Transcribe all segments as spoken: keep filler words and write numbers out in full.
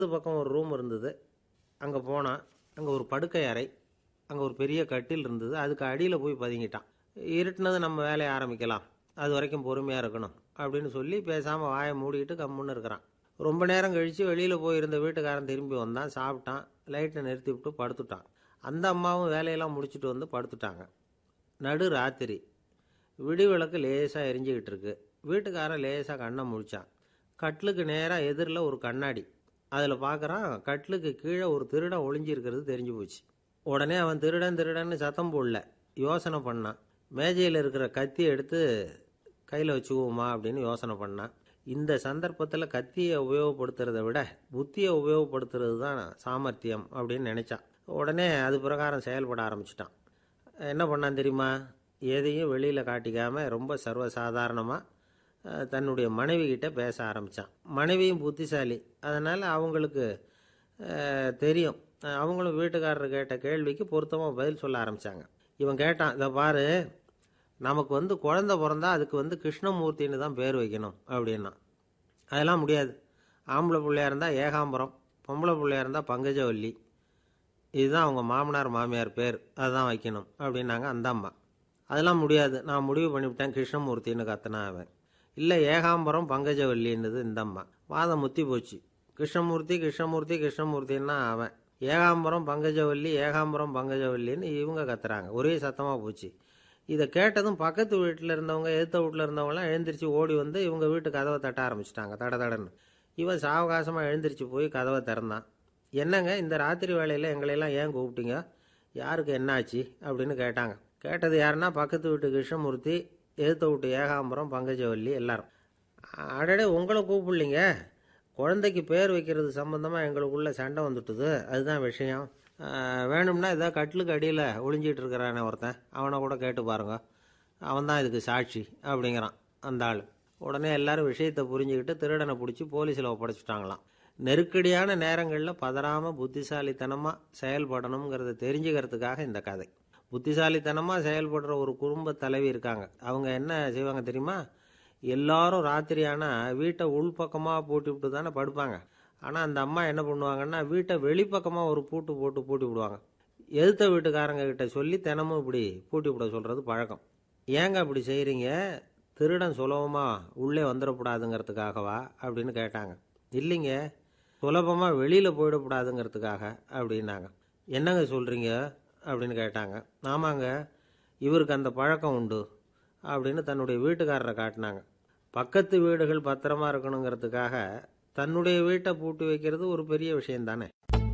பக்கம் ஒரு ரூம் இருந்தது. அங்கே போனான். அங்கே ஒரு படுக்கை அறை, அங்கே ஒரு பெரிய கட்டில் இருந்தது. அதுக்கு அடியில் போய் பதுங்கிட்டான். இருட்டுனது நம்ம வேலையை ஆரம்பிக்கலாம், அது வரைக்கும் பொறுமையாக இருக்கணும் அப்படின்னு சொல்லி பேசாமல் வாயை மூடிக்கிட்டு கம்முன்னு இருக்கிறான். ரொம்ப நேரம் கழித்து வெளியில் போயிருந்த வீட்டுக்காரன் திரும்பி வந்தான். சாப்பிட்டான், லைட்டை நிறுத்தி விட்டு படுத்துட்டான். அந்த அம்மாவும் வேலையெல்லாம் முடிச்சுட்டு வந்து படுத்துட்டாங்க. நடு ராத்திரி, விடி விளக்கு லேசாக எரிஞ்சிக்கிட்டு இருக்கு. வீட்டுக்காரன் லேசாக கண்ணை முழிச்சான். கட்லுக்கு நேராக எதிரில் ஒரு கண்ணாடி. அதில் பார்க்குறான், கட்லுக்கு கீழே ஒரு திருடன் ஒளிஞ்சிருக்கிறது தெரிஞ்சு போச்சு. உடனே அவன் திருடன் திருடன்னு சத்தம் போடல, யோசனை பண்ணான். மேஜையில் இருக்கிற கத்தியை எடுத்து கையில் வச்சுக்குவோமா அப்படின்னு யோசனை பண்ணான். இந்த சந்தர்ப்பத்தில் கத்தியை உபயோகப்படுத்துறத விட புத்தியை உபயோகப்படுத்துறது தான் சாமர்த்தியம் அப்படின்னு நினச்சான். உடனே அது பிரகாரம் செயல்பட ஆரம்பிச்சிட்டான். என்ன பண்ணான் தெரியுமா? எதையும் வெளியில் காட்டிக்காமல் ரொம்ப சர்வசாதாரணமாக தன்னுடைய மனைவி கிட்ட பேச ஆரம்பித்தான். மனைவியும் புத்திசாலி, அதனால் அவங்களுக்கு தெரியும். அவங்களும் வீட்டுக்காரர் கேட்ட கேள்விக்கு பொருத்தமாக பதில் சொல்ல ஆரம்பித்தாங்க. இவன் கேட்டான், இதை பாரு, நமக்கு வந்து குழந்தை பிறந்தா அதுக்கு வந்து கிருஷ்ணமூர்த்தின்னு தான் பேர் வைக்கணும் அப்படின்னா. அதெல்லாம் முடியாது. ஆம்பளை பிள்ளையா இருந்தால் ஏகாம்பரம், பொம்பளை பிள்ளையா இருந்தால் பங்கஜவல்லி, இதுதான் அவங்க மாமனார் மாமியார் பேர், அதுதான் வைக்கணும் அப்படின்னாங்க அந்த அம்மா. அதெல்லாம் முடியாது, நான் முடிவு பண்ணிவிட்டேன் கிருஷ்ணமூர்த்தின்னு கத்தினா அவன். இல்லை, ஏகாம்பரம் பங்கஜவல்லின்னுது இந்த அம்மா. வாதம் முத்தி போச்சு. கிருஷ்ணமூர்த்தி கிருஷ்ணமூர்த்தி கிருஷ்ணமூர்த்தின்னா அவன், ஏகாம்பரம் பங்கஜவல்லி ஏகாம்பரம் பங்கஜவல்லின்னு இவங்க கத்துறாங்க. ஒரே சத்தமாக போச்சு. இதை கேட்டதும் பக்கத்து வீட்டில் இருந்தவங்க, எதிர்த்த வீட்டில் இருந்தவங்களாம் எழுந்திரிச்சு ஓடி வந்து இவங்க வீட்டு கதவை தட்ட ஆரம்பிச்சிட்டாங்க, தட தடன்னு. இவன் சாவகாசமாக எழுந்திரிச்சு போய் கதவை திறந்தான். என்னங்க, இந்த ராத்திரி வேளையில் எங்களையெல்லாம் ஏன் கூப்பிட்டீங்க, யாருக்கு என்னாச்சு அப்படின்னு கேட்டாங்க. கேட்டது யாருன்னா பக்கத்து வீட்டு கிருஷ்ணமூர்த்தி, எதிர்த்த வீட்டு ஏகாம்பரம் பங்கஜவல்லி எல்லாரும். அடடே, உங்களை கூப்பிடலிங்க, குழந்தைக்கு பேர் வைக்கிறது சம்மந்தமாக எங்களுக்குள்ள சண்டை வந்துட்டுது, அதுதான் விஷயம். வேணும்னா இதான் கட்லுக்கு அடியில் ஒளிஞ்சிட்டு இருக்கிறானே ஒருத்தன், அவனை கூட கேட்டு பாருங்க, அவன் தான் இதுக்கு சாட்சி அப்படிங்கிறான் அந்த ஆள். உடனே எல்லாரும் விஷயத்தை புரிஞ்சுக்கிட்டு திருடனை பிடிச்சி போலீஸில் ஒப்படைச்சிட்டாங்களாம். நெருக்கடியான நேரங்களில் பதறாமல் புத்திசாலித்தனமாக செயல்படணுங்கிறத தெரிஞ்சுக்கிறதுக்காக இந்த கதை. புத்திசாலித்தனமாக செயல்படுற ஒரு குடும்ப தலைவி இருக்காங்க. அவங்க என்ன செய்வாங்க தெரியுமா? எல்லாரும் ராத்திரியானா வீட்டை உள்பக்கமாக பூட்டி விட்டு தானே படுப்பாங்க. ஆனால் அந்த அம்மா என்ன பண்ணுவாங்கன்னா, வீட்டை வெளிப்பக்கமாக ஒரு பூட்டு போட்டு பூட்டி விடுவாங்க. எதிர்த்த வீட்டுக்காரங்க கிட்ட சொல்லி தினமும் இப்படி பூட்டி விட சொல்கிறது பழக்கம். ஏங்க அப்படி செய்கிறீங்க, திருடன் சுலபமாக உள்ளே வந்துடக்கூடாதுங்கிறதுக்காகவா அப்படின்னு கேட்டாங்க. இல்லைங்க, சுலபமாக வெளியில் போயிடக்கூடாதுங்கிறதுக்காக அப்படின்னாங்க. என்னங்க சொல்கிறீங்க அப்படின்னு கேட்டாங்க. ஆமாங்க, இவருக்கு அந்த பழக்கம் உண்டு அப்படின்னு தன்னுடைய வீட்டுக்காரரை காட்டினாங்க. பக்கத்து வீடுகள் பத்திரமா இருக்கணுங்கிறதுக்காக தன்னுடைய வீட்டை பூட்டி வைக்கிறது ஒரு பெரிய விஷயம் தானே.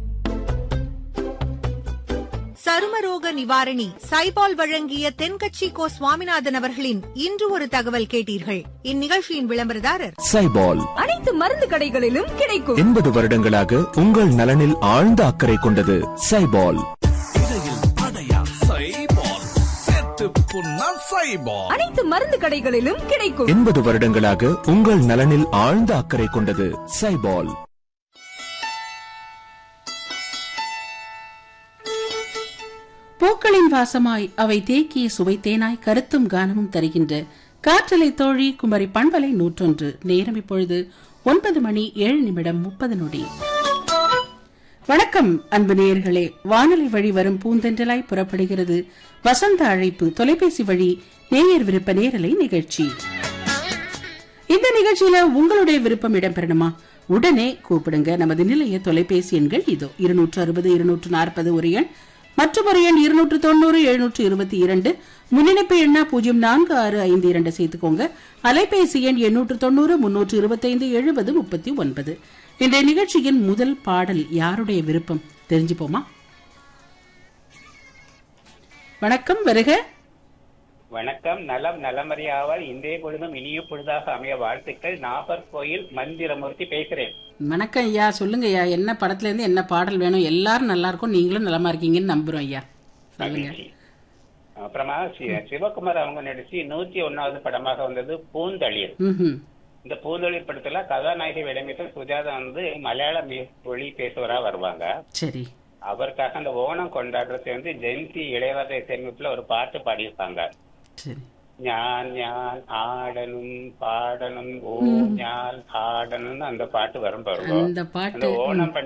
சருமரோக நிவாரணி சைபால் வழங்கிய தென்கட்சி கோ சுவாமிநாதன் அவர்களின் இன்று ஒரு தகவல் கேட்டீர்கள். இந்நிகழ்ச்சியின் விளம்பரதாரர் சைபால். அனைத்து மருந்து கடைகளிலும் கிடைக்கும். எண்பது வருடங்களாக உங்கள் நலனில் ஆழ்ந்த அக்கறை கொண்டது சைபால். அனைத்து மருந்து கடைகளிலும் கிடைக்கும். எண்பது வருடங்களாக உங்கள் நலனில் ஆழ்ந்த அக்கறை கொண்டது சைபால். பூக்களின் வாசமாய் அவை தேக்கிய சுவை தேனாய் கருத்தும் கானமும் தருகின்ற காற்றலை தோழி குமரி பண்பலை நூற்றொன்று. நேரம் இப்பொழுது ஒன்பது மணி ஏழு நிமிடம் முப்பது நொடி. வணக்கம் அன்பு நேயர்களே, வானொலி வழி வரும் பூந்தென்றலாய் புறப்படுகிறது வசந்த அழைப்பு தொலைபேசி வழி நேயர் விருப்ப நேரலை நிகழ்ச்சி. இந்த நிகழ்ச்சியில உங்களுடைய விருப்பம் இடம்பெறணுமா? உடனே கூப்பிடுங்க. நமது நிலைய தொலைபேசி எண்கள் இதோ: இருநூற்று அறுபது இருநூற்று நாற்பது ஒரு எண், மற்றும் ஒரு எண் இருநூற்று தொண்ணூறு எழுநூற்று இருபத்தி இரண்டு. முன்னிணைப்பு எண்ணா பூஜ்ஜியம் நான்கு ஆறு ஐந்து இரண்டு சேர்த்துக்கோங்க. அலைபேசி எண் எண்ணூற்று தொண்ணூறு முன்னூற்று இருபத்தி ஐந்து எழுபது முப்பத்தி ஒன்பது. இன்றைய நிகழ்ச்சியின் முதல் பாடல் யாருடைய விருப்பம் தெரிஞ்சுப்போமா? வணக்கம், வருக. வணக்கம், நலம் நலமறியாவால் இன்றைய பொழுதும் இனிய பொழுதாக அமைய வாழ்த்துக்கள். நாகர்கோயில் மந்திரமூர்த்தி பேசுறேன். வணக்கம் ஐயா, சொல்லுங்க ஐயா, என்ன படத்துல இருந்து என்ன பாடல் வேணும்? எல்லாரும் நல்லா இருக்கும், நீங்களும் நலமா இருக்கீங்கன்னு நம்புறோம் ஐயா, சொல்லுங்க. அப்புறமா சிவகுமார் அவங்க நடிச்சு நூத்தி ஒன்னாவது படமாக வந்தது பூந்தளிர். இந்த பூந்தளிர் படத்துல கதாநாயகி விளம்பிட்டு சுஜாதா வந்து மலையாள மொழி பேசுவரா வருவாங்க. சரி, அவருக்காக அந்த ஓணம் கொண்டாடுறது வந்து ஜெயந்தி இளையராஜா சேமிப்புல ஒரு பாட்டு பாடியிருப்பாங்க. ஞான் ஞான் ஆடனும் பாடனும் ஓ ஞான் ஆடனும் அந்த பாட்டு வரும் பாருங்க. அந்த பாட்டு அந்த ஓணம்